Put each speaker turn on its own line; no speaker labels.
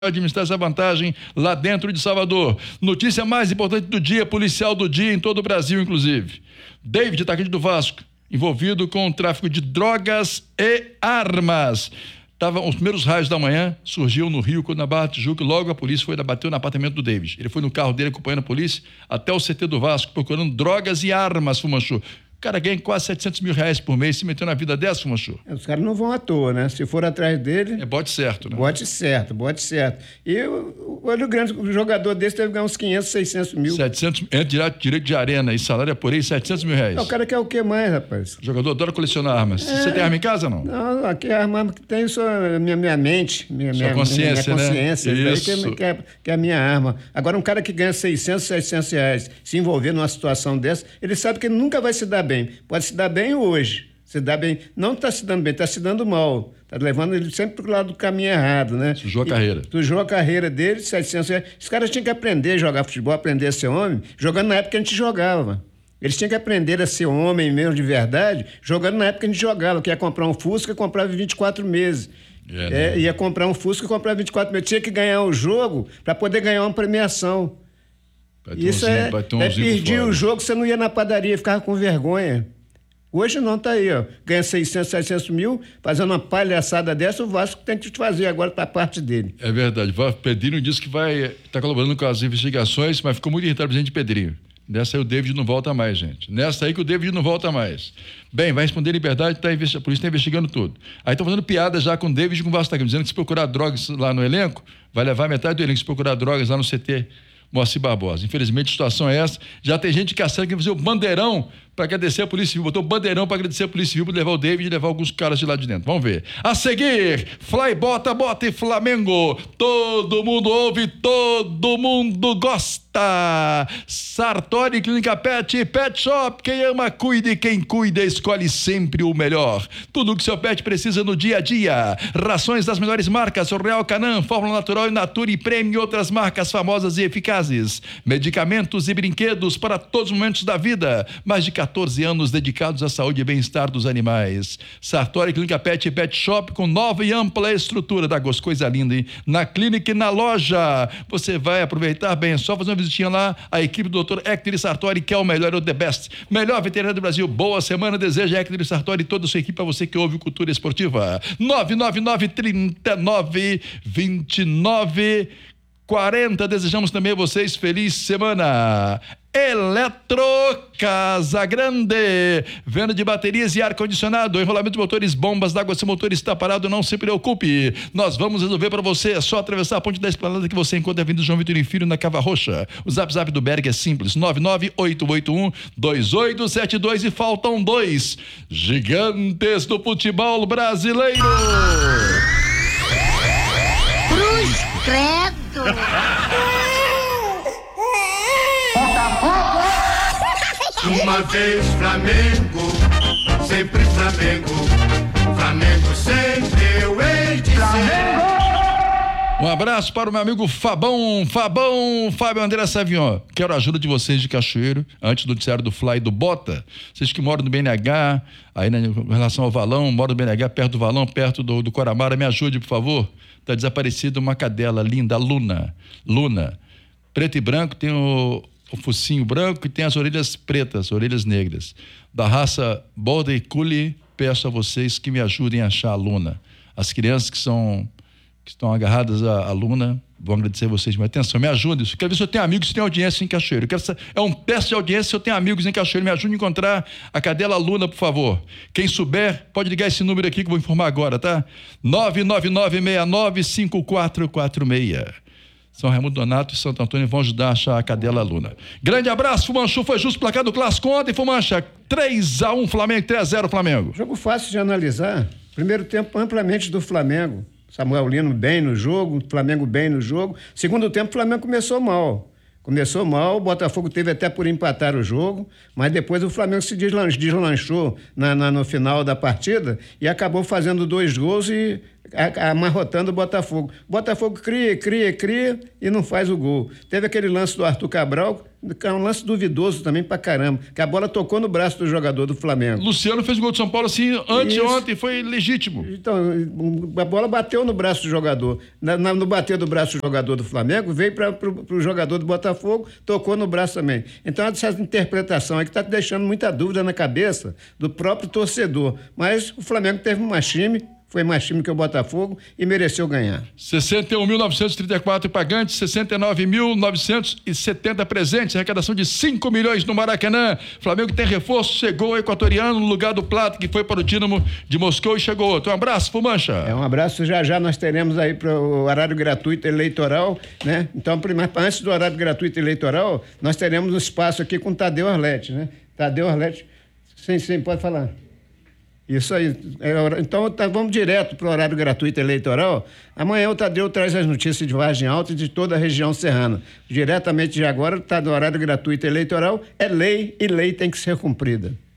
administrar essa vantagem lá dentro de Salvador. Notícia mais importante do dia, policial do dia em todo o Brasil, inclusive. David, atacante do Vasco, envolvido com o tráfico de drogas e armas. Estavam os primeiros raios da manhã, surgiu no Rio, na Barra da Tijuca, e logo a polícia bateu no apartamento do David. Ele foi no carro dele acompanhando a polícia até o CT do Vasco, procurando drogas e armas, Fumanchu. O cara ganha quase 700 mil reais por mês, se meteu na vida dessa, Fumanchu.
Os caras não vão à toa, né? Se for atrás dele...
É bote certo, né?
Bote certo. E o grande jogador desse deve ganhar uns 500, 600 mil.
700, direito de arena e salário por aí, 700 mil reais.
O cara quer o que mais, rapaz?
O jogador adora colecionar armas. Você tem arma em casa ou não?
Não, aqui a arma que tem só minha mente. Minha
consciência,
minha consciência,
né?
Isso. Que é a minha arma. Agora, um cara que ganha 600, 700 reais, se envolver numa situação dessa, ele sabe que ele nunca vai se dar bem. Pode se dar bem hoje. Se dá bem, não está se dando bem, está se dando mal. Está levando ele sempre para o lado do caminho errado, né?
Sujou a carreira.
Sujou a carreira dele, 700 reais. Os caras tinham que aprender a jogar futebol, aprender a ser homem, jogando na época que a gente jogava. Eles tinham que aprender a ser homem mesmo de verdade, jogando na época que a gente jogava, que ia comprar um Fusca, comprava em 24 meses. Ia comprar um Fusca e comprava 24 meses. Tinha que ganhar o jogo para poder ganhar uma premiação. Isso perdia o jogo, você não ia na padaria, ficava com vergonha. Hoje não, tá aí, ó. Ganha 600, 700 mil, fazendo uma palhaçada dessa, o Vasco tem que fazer agora para a parte dele.
É verdade. O Pedrinho disse que vai estar colaborando com as investigações, mas ficou muito irritado o presidente Pedrinho. Nessa aí o David não volta mais, gente. Nessa aí que o David não volta mais. Bem, vai responder liberdade, a polícia está investigando tudo. Aí estão fazendo piada já com o David e com o Vasco, dizendo que se procurar drogas lá no elenco, vai levar metade do elenco se procurar drogas lá no CT Moacir Barbosa. Infelizmente a situação é essa. Já tem gente caçando que vai fazer o bandeirão para agradecer a Polícia Civil. Botou o bandeirão para agradecer a Polícia Civil, para levar o David e levar alguns caras de lá de dentro. Vamos ver. A seguir, Fly bota e Flamengo. Todo mundo ouve, todo mundo gosta. Sartori Clínica Pet, Pet Shop. Quem ama, cuide. Quem cuida, escolhe sempre o melhor. Tudo o que seu pet precisa no dia a dia. Rações das melhores marcas, Real Canan, Fórmula Natural e Natura e Prêmio e outras marcas famosas e eficazes. Medicamentos e brinquedos para todos os momentos da vida. Mais de 14 anos dedicados à saúde e bem-estar dos animais. Sartori Clínica Pet e Pet Shop com nova e ampla estrutura. Dá gosto, coisa linda, hein? Na clínica e na loja. Você vai aproveitar bem, é só fazer uma visitinha lá. A equipe do Dr. Hector Sartori, que é o melhor, o the best. Melhor veterinário do Brasil. Boa semana, deseja Hector Sartori e toda a sua equipe, para você que ouve Cultura Esportiva. 999-39-29-40. Desejamos também a vocês feliz semana. Eletro Casa Grande, venda de baterias e ar-condicionado, enrolamento de motores, bombas d'água. Se o motor está parado, não se preocupe, nós vamos resolver para você. É só atravessar a ponte da Esplanada que você encontra a Avenida João Vitor Filho, na Cava Roxa. O zap do Berg é simples, 99881-2872, e faltam 2 gigantes do futebol brasileiro.
Cruz credo.
Uma vez Flamengo, sempre Flamengo, Flamengo sempre eu hei de ser.
Um abraço para o meu amigo Fábio André Savion. Quero a ajuda de vocês de Cachoeiro, antes do noticiário do Fly do Bota. Vocês que moram no BNH, aí em relação ao Valão, moram no BNH, perto do Valão, perto do Coramara, me ajude, por favor. Está desaparecida uma cadela linda, Luna, preto e branco, tem o focinho branco e tem as orelhas pretas, orelhas negras. Da raça Border Collie, peço a vocês que me ajudem a achar a Luna. As crianças que estão agarradas à Luna, vou agradecer a vocês. Mas atenção, me ajudem. Quero ver se eu tenho amigos que têm audiência em Cachoeiro. É um teste de audiência se eu tenho amigos em Cachoeiro. Me ajude a encontrar a cadela Luna, por favor. Quem souber, pode ligar esse número aqui que eu vou informar agora, tá? 999695446. São Raimundo Donato e Santo Antônio vão ajudar a achar a cadela Luna. Grande abraço, Fumanchu. Foi justo o placar do Clássico ontem, Fumancha. 3-1 Flamengo, 3-0 Flamengo.
Jogo fácil de analisar. Primeiro tempo amplamente do Flamengo. Samuel Lino bem no jogo, Flamengo bem no jogo. Segundo tempo, o Flamengo começou mal. O Botafogo teve até por empatar o jogo, mas depois o Flamengo se deslanchou no final da partida e acabou fazendo 2 gols e amarrotando o Botafogo. O Botafogo cria e não faz o gol. Teve aquele lance do Arthur Cabral, que é um lance duvidoso também pra caramba, que a bola tocou no braço do jogador do Flamengo.
Luciano fez o gol de São Paulo assim, anteontem, foi legítimo.
Então, a bola bateu no braço do jogador. No bater do braço do jogador do Flamengo, veio para o jogador do Botafogo, tocou no braço também. Então, essa interpretação aí que está deixando muita dúvida na cabeça do próprio torcedor. Mas o Flamengo teve mais time, foi mais time que o Botafogo e mereceu ganhar.
61.934 pagantes, 69.970 presentes, arrecadação de 5 milhões no Maracanã. Flamengo tem reforço, chegou o equatoriano no lugar do Plata, que foi para o Dínamo de Moscou e chegou outro. Um abraço, Fumancha.
Um abraço, já nós teremos aí para o horário gratuito eleitoral, né? Então, antes do horário gratuito eleitoral, nós teremos um espaço aqui com o Tadeu Arlete, né? Tadeu Arlete, sim, pode falar. Isso aí. Então, vamos direto para o horário gratuito eleitoral. Amanhã o Tadeu traz as notícias de Vargem Alta e de toda a região serrana. Diretamente de agora, está no horário gratuito eleitoral. É lei e lei tem que ser cumprida.